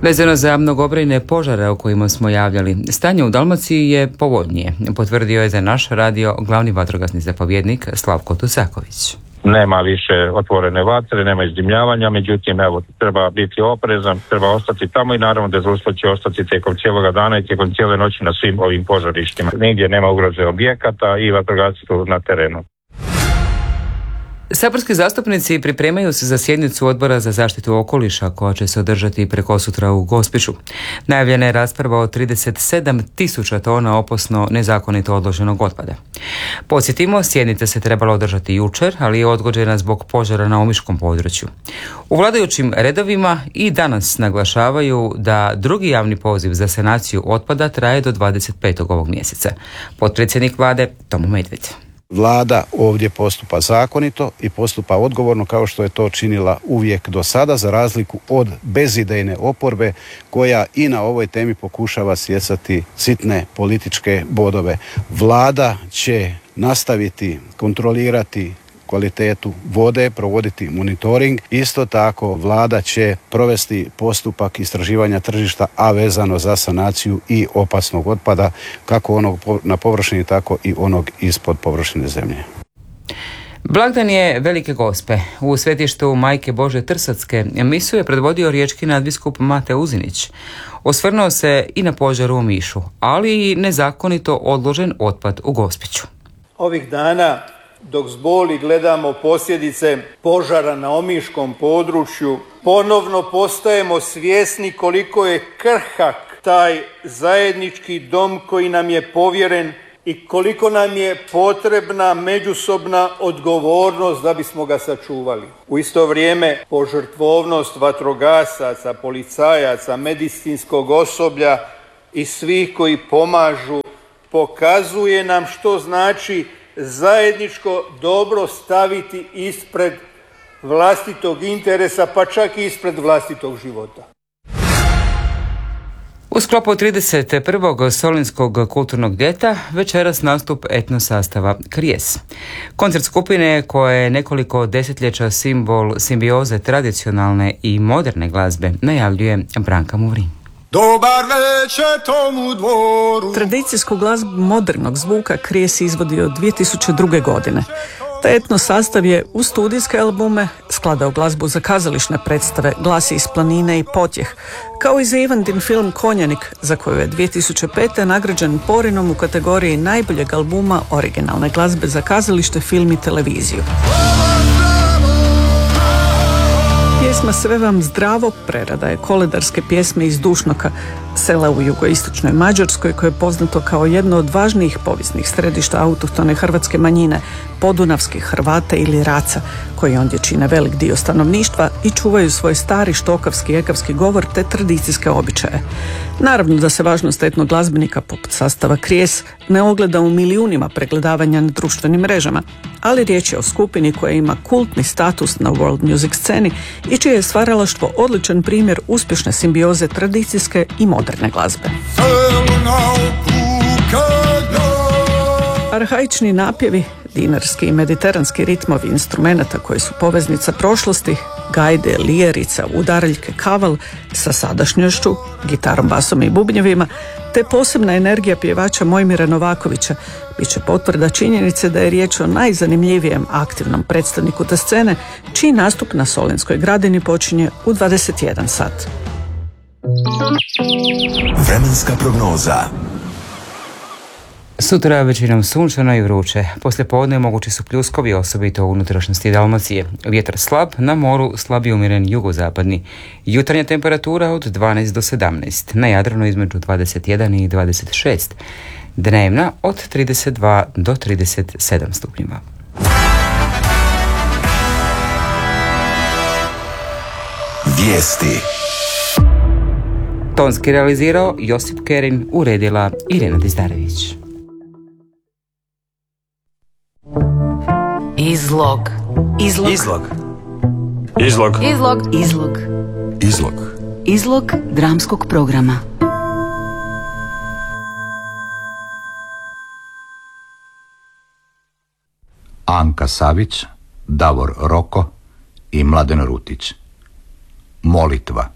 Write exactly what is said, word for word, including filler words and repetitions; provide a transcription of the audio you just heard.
Vezano za mnogobrojne požare o kojima smo javljali, stanje u Dalmaciji je povoljnije, potvrdio je za naš radio glavni vatrogasni zapovjednik Slavko Tusaković. Nema više otvorene vatre, nema izdimljavanja, međutim, evo, treba biti oprezan, treba ostati tamo i naravno dežurstvo će ostati tijekom cijeloga dana i tijekom cijele noći na svim ovim požarištima. Nigdje nema ugroze objekata i vatrogasci su na terenu. Saborski zastupnici pripremaju se za sjednicu Odbora za zaštitu okoliša koja će se održati prekosutra u Gospiću. Najavljena je rasprava o trideset sedam tisuća tona opasno nezakonito odloženog otpada. Podsjetimo, sjednica se trebala održati jučer, ali je odgođena zbog požara na omiškom području. U vladajućim redovima i danas naglašavaju da drugi javni poziv za sanaciju otpada traje do dvadeset petog ovog mjeseca. Potpredsjednik vlade Tomo Medved. Vlada ovdje postupa zakonito i postupa odgovorno kao što je to činila uvijek do sada, za razliku od bezidejne oporbe koja i na ovoj temi pokušava stjecati sitne političke bodove. Vlada će nastaviti kontrolirati kvalitetu vode, provoditi monitoring. Isto tako vlada će provesti postupak istraživanja tržišta, a vezano za sanaciju i opasnog otpada, kako onog na površini, tako i onog ispod površine zemlje. Blagdan je Velike Gospe. U svetištu Majke Bože Trsatske misu je predvodio riječki nadbiskup Mate Uzinić. Osvrnuo se i na požar u Omišu, ali i nezakonito odložen otpad u Gospiću. Ovih dana, dok s boli gledamo posljedice požara na omiškom području, ponovno postajemo svjesni koliko je krhak taj zajednički dom koji nam je povjeren i koliko nam je potrebna međusobna odgovornost da bismo ga sačuvali. U isto vrijeme požrtvovnost vatrogasaca, policajaca, medicinskog osoblja i svih koji pomažu pokazuje nam što znači zajedničko dobro staviti ispred vlastitog interesa, pa čak i ispred vlastitog života. U sklopu trideset prvog Solinskog kulturnog ljeta večeras nastup etno sastava Krijes. Koncert skupine koja je nekoliko desetljeća simbol simbioze tradicionalne i moderne glazbe najavljuje Branka Muvrin. Dobar večer tomu dvoru. Tradicijsku glazbu modernog zvuka Krijes izvodio dvije tisuće druge. godine. Taj etno sastav je u studijske albume skladao glazbu za kazališne predstave Glasi iz planine i Potjeh, kao i za Ivandin film Konjanik, za koju je dvije tisuće pete nagrađen Porinom u kategoriji najboljeg albuma originalne glazbe za kazalište, film i televiziju. Pjesma Sve vam zdravo prerada je koledarske pjesme iz Dušnoka, sela u jugoistočnoj Mađarskoj, koje je poznato kao jedno od važnijih povijesnih središta autohtone hrvatske manjine, podunavskih Hrvata ili Raca, koji ondje čine velik dio stanovništva i čuvaju svoj stari štokavski ekavski govor te tradicijske običaje. Naravno da se važnost etnog glazbenika poput sastava Krijes ne ogleda u milijunima pregledavanja na društvenim mrežama, ali riječ je o skupini koja ima kultni status na world music sceni i čije je stvaralaštvo odličan primjer uspješne simbioze tradicijske i moderne glazbe. Arhaični napjevi, dinarski i mediteranski ritmovi instrumenata koji su poveznica prošlosti, gajde, lijerica, udaraljke, kaval sa sadašnjošću, gitarom, basom i bubnjevima, te posebna energija pjevača Mojmira Novakovića bit će potvrda činjenice da je riječ o najzanimljivijem aktivnom predstavniku te scene, čiji nastup na Solinskoj gradini počinje u dvadeset jedan sat. Vremenska prognoza. Sutra većinom sunčano i vruće. Poslije podne mogući su pljuskovi, osobito u unutrašnjosti Dalmacije. Vjetar slab, na moru slab i umjeren jugozapadni. Jutarnja temperatura od dvanaest do sedamnaest, na Jadranu između dvadeset jedan i dvadeset šest. Dnevna od trideset dva do trideset sedam stupnjeva. Vijesti. Tonski realizirao Josip Kerin, uredila Irena Dizdarević. Izlog. Izlog. Izlog. Izlog. Izlog. Izlog. Izlog. Izlog dramskog programa. Anka Savić, Davor Roko i Mladen Rutić. Molitva.